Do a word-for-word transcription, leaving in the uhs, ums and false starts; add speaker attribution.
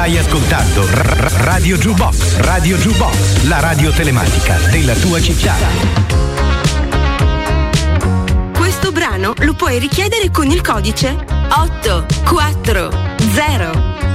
Speaker 1: Stai ascoltando R- R- Radio Jukebox, Radio Jukebox, la radio telematica della tua città.
Speaker 2: Questo brano lo puoi richiedere con il codice otto quattro zero